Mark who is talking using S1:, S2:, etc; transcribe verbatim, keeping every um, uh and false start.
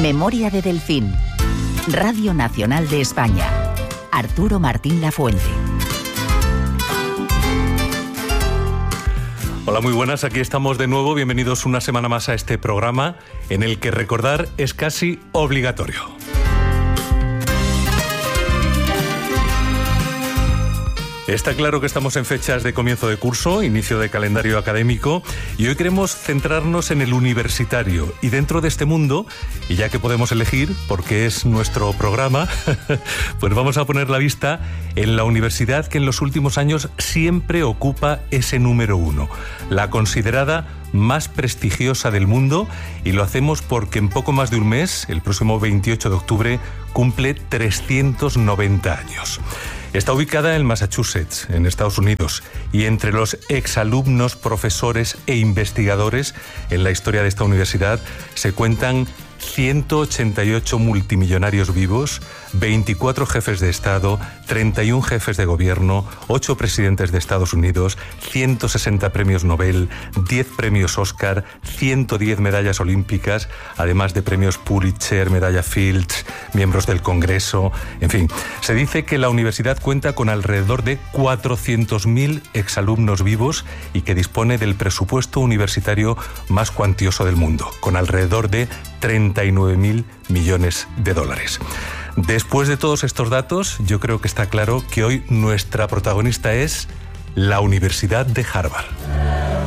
S1: Memoria de Delfín. Radio Nacional de España. Arturo Martín Lafuente.
S2: Hola, muy buenas, aquí estamos de nuevo. Bienvenidos una semana más a este programa en el que recordar es casi obligatorio. Está claro que estamos en fechas de comienzo de curso, inicio de calendario académico, y hoy queremos centrarnos en el universitario. Y dentro de este mundo, y ya que podemos elegir, porque es nuestro programa, pues vamos a poner la vista en la universidad que en los últimos años siempre ocupa ese número uno, la considerada más prestigiosa del mundo, y lo hacemos porque en poco más de un mes, el próximo veintiocho de octubre, cumple trescientos noventa años. Está ubicada en Massachusetts, en Estados Unidos, y entre los exalumnos, profesores e investigadores en la historia de esta universidad se cuentan ciento ochenta y ocho multimillonarios vivos, veinticuatro jefes de Estado, treinta y uno jefes de gobierno, ocho presidentes de Estados Unidos, ciento sesenta premios Nobel, diez premios Oscar, ciento diez medallas olímpicas, además de premios Pulitzer, medalla Fields, miembros del Congreso, en fin. Se dice que la universidad cuenta con alrededor de cuatrocientos mil exalumnos vivos y que dispone del presupuesto universitario más cuantioso del mundo, con alrededor de treinta y nueve mil millones de dólares. Después de todos estos datos, yo creo que está claro que hoy nuestra protagonista es la Universidad de Harvard.